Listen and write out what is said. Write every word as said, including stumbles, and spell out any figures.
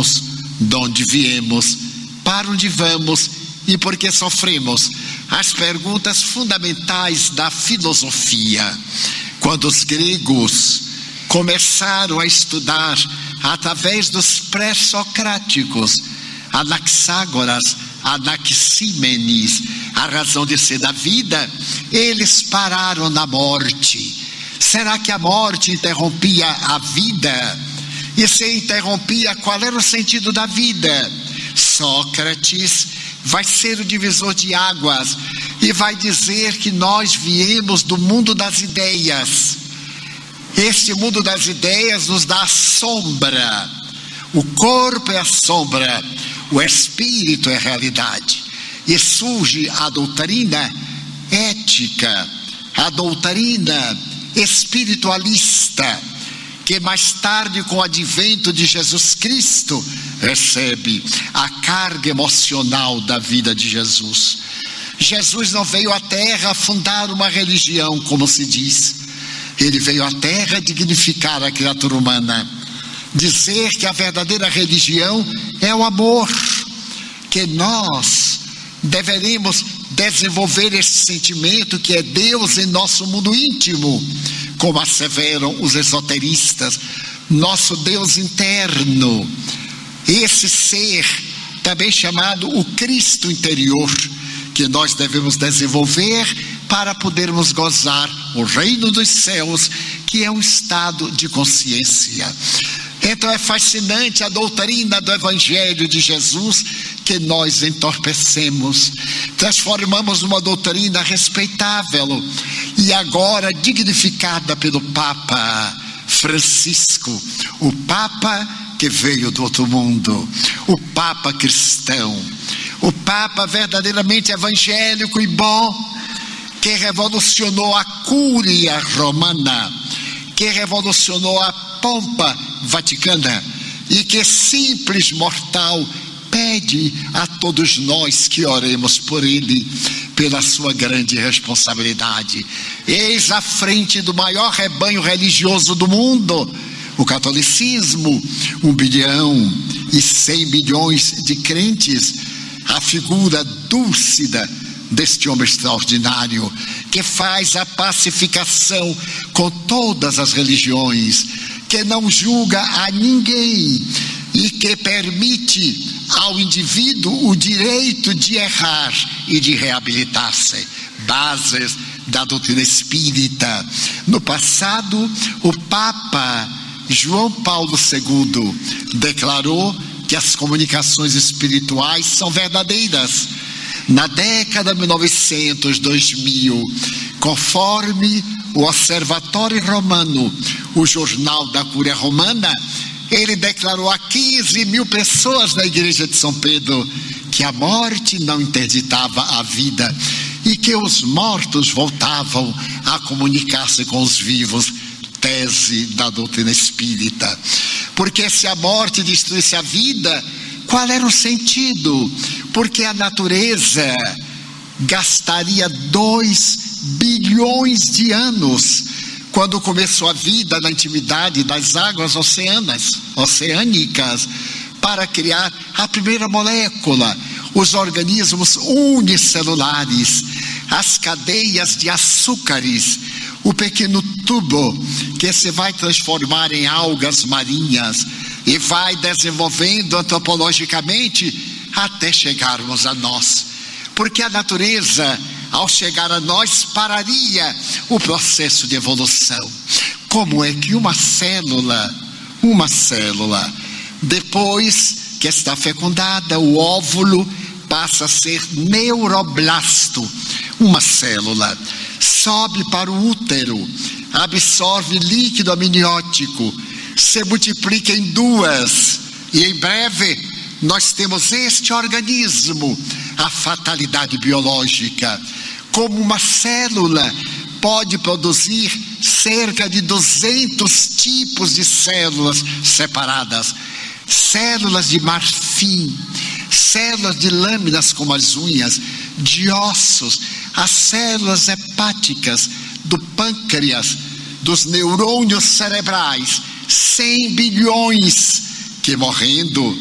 somos, de onde viemos, para onde vamos e por que sofremos. As perguntas fundamentais da filosofia. Quando os gregos começaram a estudar através dos pré-socráticos, Anaxágoras, Anaxímenes, a razão de ser da vida, eles pararam na morte. Será que a morte interrompia a vida? E se interrompia, qual era o sentido da vida? Sócrates vai ser o divisor de águas e vai dizer que nós viemos do mundo das ideias. Este mundo das ideias nos dá a sombra. O corpo é a sombra, o espírito é a realidade. E surge a doutrina ética, a doutrina espiritualista, que mais tarde, com o advento de Jesus Cristo, recebe a carga emocional da vida de Jesus. Jesus não veio à terra fundar uma religião, como se diz. Ele veio à terra dignificar a criatura humana, dizer que a verdadeira religião é o amor, que nós deveríamos desenvolver esse sentimento que é Deus em nosso mundo íntimo, como asseveram os esoteristas, nosso Deus interno, esse ser também chamado o Cristo interior, que nós devemos desenvolver para podermos gozar o reino dos céus, que é um estado de consciência. Então é fascinante a doutrina do Evangelho de Jesus, que nós entorpecemos, transformamos numa doutrina respeitável e agora dignificada pelo Papa Francisco, o Papa que veio do outro mundo, o Papa cristão, o Papa verdadeiramente evangélico e bom, que revolucionou a Cúria Romana, que revolucionou a pompa vaticana e que simples mortal pede a todos nós que oremos por ele, pela sua grande responsabilidade. Eis à frente do maior rebanho religioso do mundo, o catolicismo, um bilhão e cem milhões de crentes, a figura dúlcida deste homem extraordinário, que faz a pacificação com todas as religiões, que não julga a ninguém e que permite ao indivíduo o direito de errar e de reabilitar-se. Bases da doutrina espírita. No passado, o Papa João Paulo segundo declarou que as comunicações espirituais são verdadeiras. Na década de mil e novecentos, dois mil, conforme o Observatório Romano, o jornal da Cúria Romana, ele declarou a quinze mil pessoas na igreja de São Pedro que a morte não interditava a vida e que os mortos voltavam a comunicar-se com os vivos, tese da doutrina espírita. Porque se a morte destruísse a vida, qual era o sentido? Porque a natureza gastaria dois bilhões de anos quando começou a vida na intimidade das águas oceanas, oceânicas, para criar a primeira molécula, os organismos unicelulares, as cadeias de açúcares, o pequeno tubo que se vai transformar em algas marinhas e vai desenvolvendo antropologicamente até chegarmos a nós. Porque a natureza, ao chegar a nós, pararia o processo de evolução. Como é que uma célula, uma célula, depois que está fecundada, o óvulo passa a ser neuroblasto, uma célula, sobe para o útero, absorve líquido amniótico, se multiplica em duas, e em breve nós temos este organismo, a fatalidade biológica. Como uma célula pode produzir cerca de duzentos tipos de células separadas, células de marfim, células de lâminas como as unhas, de ossos, as células hepáticas, do pâncreas, dos neurônios cerebrais, cem bilhões que morrendo